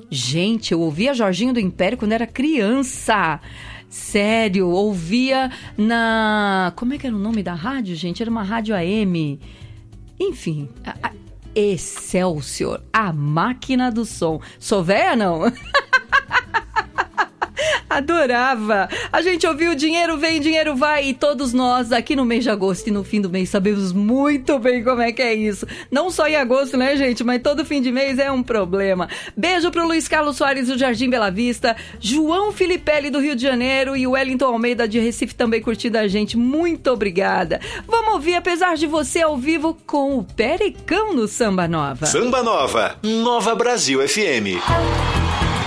Gente, eu ouvia Jorginho do Império quando era criança. Sério, ouvia na... Como é que era o nome da rádio, gente? Era uma rádio AM. Enfim, Excelsior, a máquina do som. Sou véia, não? Adorava. A gente ouviu Dinheiro Vem, Dinheiro Vai, e todos nós aqui no mês de agosto e no fim do mês sabemos muito bem como é que é isso. Não só em agosto, né, gente? Mas todo fim de mês é um problema. Beijo pro Luiz Carlos Soares do Jardim Bela Vista, João Filipelli do Rio de Janeiro e o Wellington Almeida de Recife também curtindo a gente. Muito obrigada. Vamos ouvir Apesar de Você ao vivo com o Pericão no Samba Nova. Samba Nova, Nova Brasil FM.